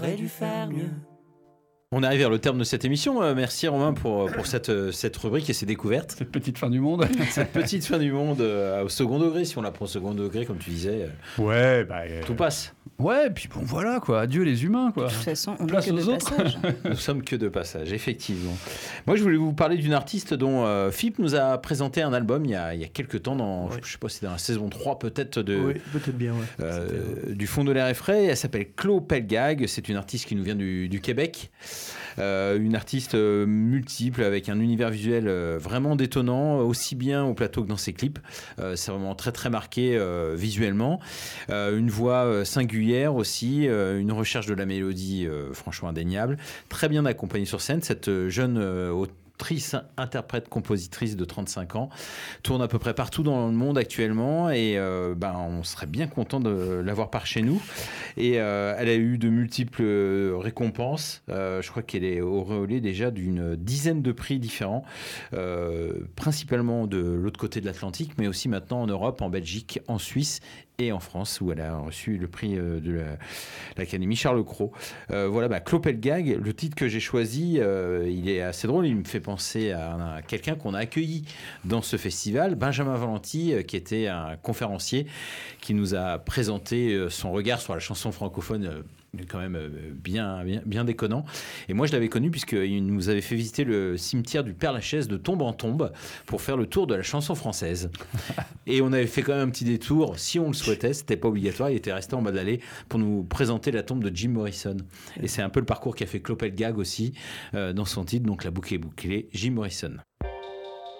J'aurais dû faire mieux. On arrive vers le terme de cette émission. Merci Romain pour cette rubrique et ces découvertes. Cette petite fin du monde. Cette petite fin du monde au second degré, si on la prend au second degré, comme tu disais. Ouais, tout passe. Ouais, puis bon, voilà, quoi. Adieu les humains, quoi. De toute façon, on n'est Place que aux de autres. passage. Nous sommes que de passage, effectivement. Moi, je voulais vous parler d'une artiste dont Philippe nous a présenté un album il y a quelques temps, je ne sais pas si c'était dans la saison 3 peut-être, Oui, peut-être bien, ouais. du fond de l'air est frais. Elle s'appelle Chloé Pelgag. C'est une artiste qui nous vient du Québec. Une artiste multiple avec un univers visuel vraiment détonnant, aussi bien au plateau que dans ses clips. C'est vraiment très très marqué visuellement. Une voix singulière aussi, une recherche de la mélodie franchement indéniable. Très bien accompagnée sur scène, cette jeune autrice, interprète, compositrice de 35 ans, tourne à peu près partout dans le monde actuellement et on serait bien content de l'avoir par chez nous. Et elle a eu de multiples récompenses. Je crois qu'elle est auréolée déjà d'une dizaine de prix différents, principalement de l'autre côté de l'Atlantique, mais aussi maintenant en Europe, en Belgique, en Suisse et en France, où elle a reçu le prix de l'Académie Charles Cros. Voilà, Chloé Pelgag, le titre que j'ai choisi, il est assez drôle, il me fait penser à quelqu'un qu'on a accueilli dans ce festival, Benjamin Valenti, qui était un conférencier, qui nous a présenté son regard sur la chanson francophone, quand même bien déconnant. Et moi, je l'avais connu puisqu'il nous avait fait visiter le cimetière du Père-Lachaise de tombe en tombe pour faire le tour de la chanson française. Et on avait fait quand même un petit détour, si on le souhaitait, c'était pas obligatoire, il était resté en bas de l'allée pour nous présenter la tombe de Jim Morrison. Et c'est un peu le parcours qu'a fait Chloé Pelgag aussi dans son titre, donc La boucle est bouclée, Jim Morrison.